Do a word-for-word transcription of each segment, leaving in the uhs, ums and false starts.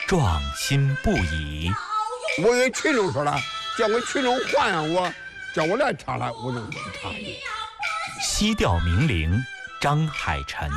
壮心不已。 我给群众说了，叫我群众欢迎我，叫我来唱了，我就唱。 西调名伶张海晨。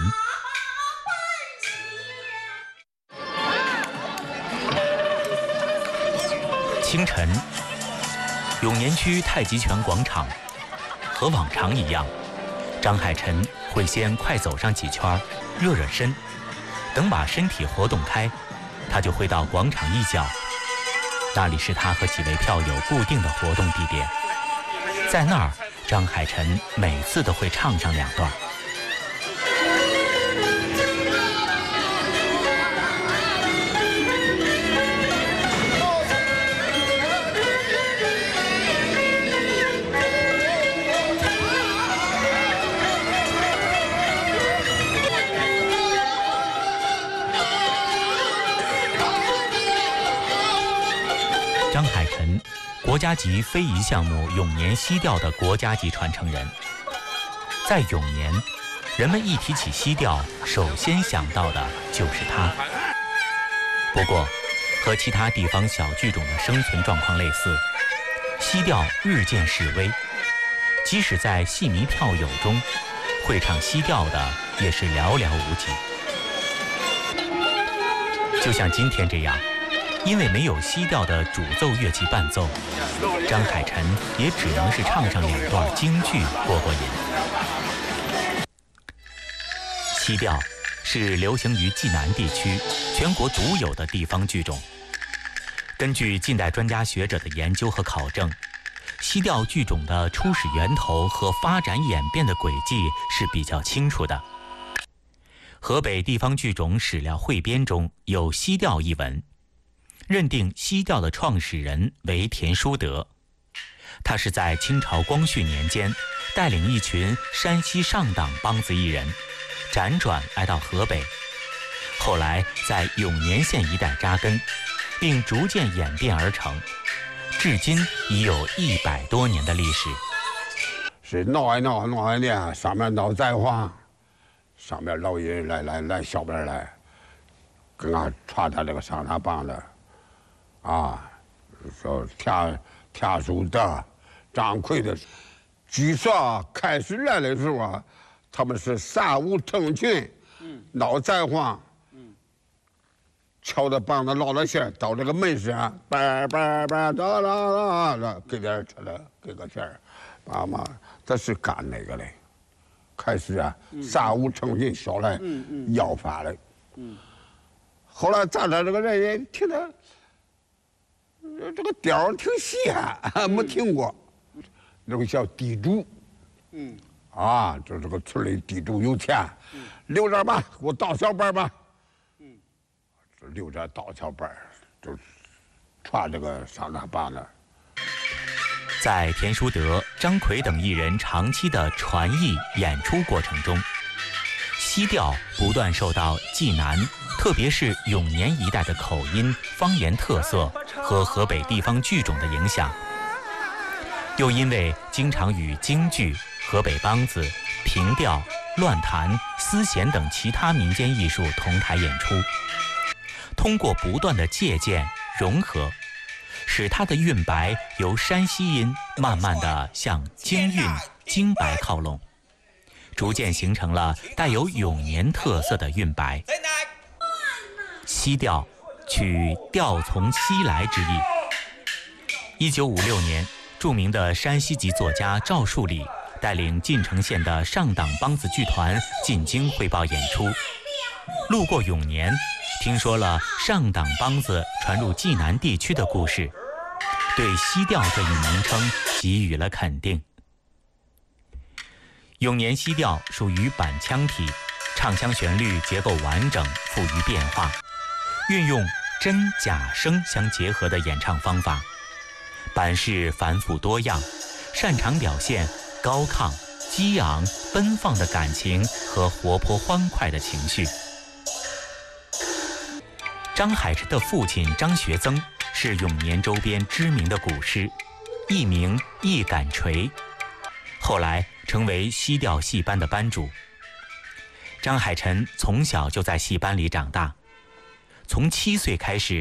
清晨，永年区太极拳广场，和往常一样，张海晨会先快走上几圈，热热身，等把身体活动开，他就会到广场一角，那里是他和几位票友固定的活动地点。在那儿，张海晨每次都会唱上两段。张海晨，国家级非遗项目永年西调的国家级传承人。在永年，人们一提起西调，首先想到的就是他。不过，和其他地方小剧种的生存状况类似，西调日渐式微。即使在戏迷票友中，会唱西调的也是寥寥无几。就像今天这样，因为没有西调的主奏乐器伴奏，张海晨也只能是唱上两段京剧过过瘾。西调是流行于济南地区全国独有的地方剧种。根据近代专家学者的研究和考证，西调剧种的初始源头和发展演变的轨迹是比较清楚的。河北地方剧种史料汇编中有西调一文，认定西调的创始人为田叔德。他是在清朝光绪年间带领一群山西上党帮子艺人辗转来到河北，后来在永年县一带扎根，并逐渐演变而成，至今已有一百多年的历史。 是闹一闹闹一练，上面闹在晃，上面老人来来来小边来，跟俺传他这个上他帮的，啊，说田田叔德、张奎的。据说开始来的时候啊，他们是三五成群，嗯，闹在晃，嗯，敲着梆子捞着线到这个门上，叭叭叭哒哒哒，给点吃的，给个钱儿，爸妈，这是干那个嘞。开始啊，三五成群小来要饭嘞，嗯，后来咱这这个人也听着，这个调儿挺稀罕，没听过。那个叫地主，嗯，啊，就这个村里地主有钱，嗯，留着吧，给我倒小班吧，嗯，这留着倒小班，就传这个上大帮的。 在田叔德、张奎等艺人长期的传艺演出过程中，西调不断受到济南，特别是永年一带的口音、方言特色和河北地方剧种的影响。又因为经常与京剧、河北梆子、平调、乱弹、丝弦等其他民间艺术同台演出，通过不断的借鉴融合，使它的韵白由山西音慢慢地向京韵、京白靠拢，逐渐形成了带有永年特色的韵白。西调取调从西来之意。一九五六年，著名的山西籍作家赵树理带领晋城县的上党梆子剧团进京汇报演出，路过永年，听说了上党梆子传入济南地区的故事，对西调这一名称给予了肯定。永年西调属于板腔体，唱腔旋律结构完整，富于变化，运用真假声相结合的演唱方法，板式繁复多样，擅长表现高亢、激昂、奔放的感情和活泼欢快的情绪。张海晨的父亲张学曾是永年周边知名的古师，艺名易感锤，后来成为西调戏班的班主。张海晨从小就在戏班里长大，从七岁开始